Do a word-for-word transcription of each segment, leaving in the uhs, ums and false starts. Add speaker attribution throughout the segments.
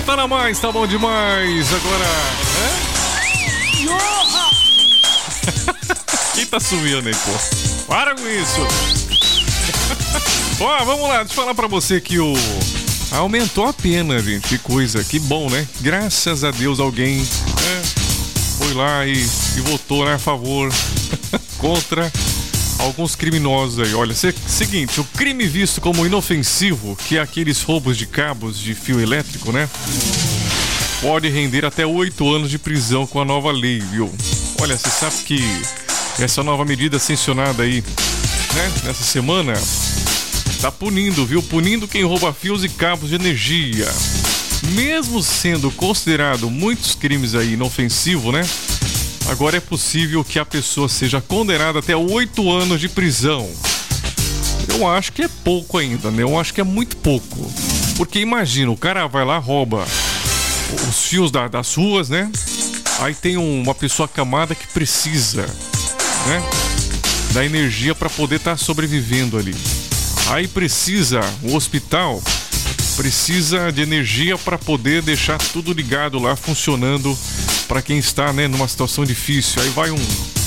Speaker 1: tá na mais, tá bom demais. Agora, é? Quem tá sumindo aí, pô? Para com isso. Ó, vamos lá, deixa eu falar pra você que o... aumentou a pena, gente. Que coisa, que bom, né? Graças a Deus alguém é, foi lá e, e votou, né, a favor contra alguns criminosos aí. Olha, se, seguinte, o crime visto como inofensivo, que é aqueles roubos de cabos de fio elétrico, né? Pode render até oito anos de prisão com a nova lei, viu? Olha, você sabe que essa nova medida sancionada aí, né, nessa semana, tá punindo, viu? Punindo quem rouba fios e cabos de energia. Mesmo sendo considerado muitos crimes aí inofensivo, né? Agora é possível que a pessoa seja condenada até oito anos de prisão. Eu acho que é pouco ainda, né? Eu acho que é muito pouco. Porque imagina, o cara vai lá, rouba os fios da, das ruas, né? Aí tem uma pessoa acamada que precisa, né, da energia para poder estar tá sobrevivendo ali. Aí precisa, o hospital precisa de energia para poder deixar tudo ligado lá, funcionando para quem está, né, numa situação difícil. Aí vai um,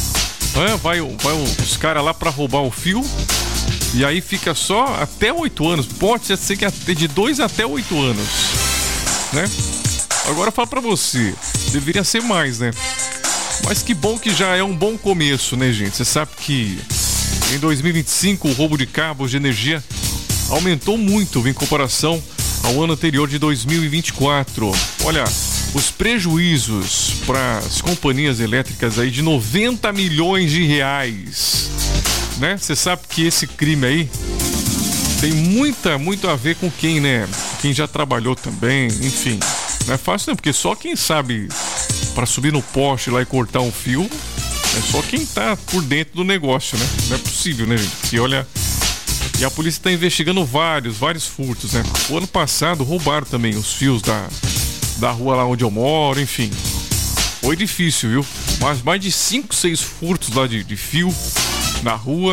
Speaker 1: é, vai, vai um, os caras lá para roubar o fio e aí fica só até oito anos. Pode ser que até de dois até oito anos, né? Agora fala para você, deveria ser mais, né? Mas que bom que já é um bom começo, né, gente? Você sabe que em dois mil e vinte e cinco o roubo de cabos de energia aumentou muito em comparação ao ano anterior de dois mil e vinte e quatro. Olha, os prejuízos para as companhias elétricas aí de noventa milhões de reais, né? Você sabe que esse crime aí tem muita, muito a ver com quem, né? Quem já trabalhou também, enfim. Não é fácil, não, porque só quem sabe para subir no poste lá e cortar um fio é só quem tá por dentro do negócio, né? Não é possível, né, gente? Porque olha, e a polícia tá investigando vários, vários furtos, né? O ano passado roubaram também os fios da, da rua lá onde eu moro, enfim. Foi difícil, viu? Mas mais de cinco, seis furtos lá de, de fio na rua.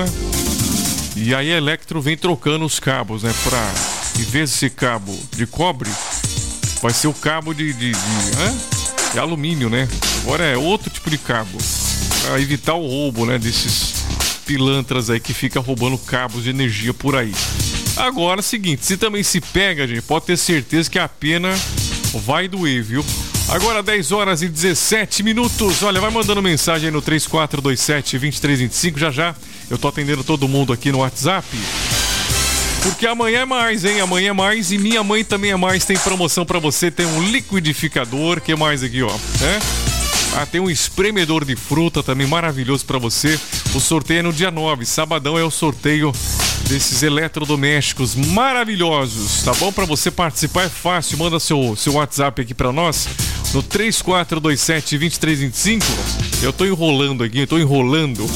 Speaker 1: E aí a Electro vem trocando os cabos, né? Pra, em vez de ser cabo de cobre, vai ser o cabo de, de, de, hã? de alumínio, né? Agora é outro tipo de cabo. Pra evitar o roubo, né? Desses pilantras aí que fica roubando cabos de energia por aí. Agora, seguinte, se também se pega, gente, pode ter certeza que a pena vai doer, viu? Agora dez horas e dezessete minutos. Olha, vai mandando mensagem aí no três quatro dois sete, dois três dois cinco. Já já eu tô atendendo todo mundo aqui no WhatsApp. Porque amanhã é mais, hein? Amanhã é mais e minha mãe também é mais. Tem promoção pra você, tem um liquidificador. Que mais aqui, ó? É? Ah, tem um espremedor de fruta também maravilhoso pra você. O sorteio é no dia nove, sabadão é o sorteio desses eletrodomésticos maravilhosos, tá bom? Pra você participar é fácil, manda seu, seu WhatsApp aqui pra nós no três quatro dois sete, dois três dois cinco. Eu tô enrolando aqui, eu tô enrolando.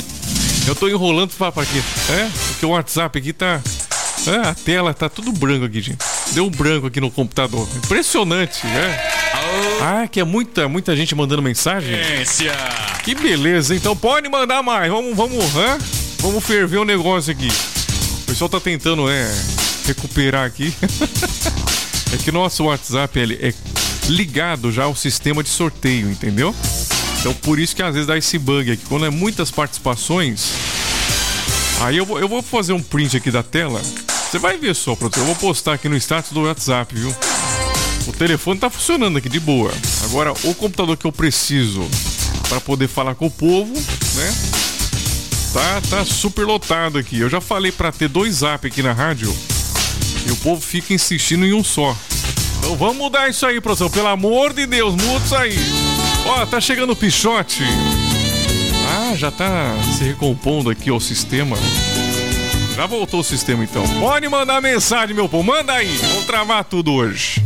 Speaker 1: Eu tô enrolando pra, pra quê? É? Porque o WhatsApp aqui tá... É, a tela tá tudo branco aqui, gente. Deu um branco aqui no computador. Impressionante, né? Ah, que é muita, muita gente mandando mensagem. Que beleza, então pode mandar mais. Vamos, vamos, hã? Vamos ferver o negócio aqui. O pessoal tá tentando, é, recuperar aqui. É que nosso WhatsApp ele é ligado já ao sistema de sorteio, entendeu? Então por isso que às vezes dá esse bug aqui. Quando é muitas participações, aí eu vou, eu vou fazer um print aqui da tela. Você vai ver só, produtor. Eu vou postar aqui no status do WhatsApp, viu? O telefone tá funcionando aqui de boa. Agora, o computador que eu preciso para poder falar com o povo, né? Tá, tá super lotado aqui. Eu já falei para ter dois apps aqui na rádio e o povo fica insistindo em um só. Então vamos mudar isso aí, produção. Pelo amor de Deus, muda isso aí. Ó, tá chegando o Pichote. Ah, já tá se recompondo aqui ó, o sistema. Já voltou o sistema então. Pode mandar mensagem, meu povo. Manda aí. Vamos travar tudo hoje.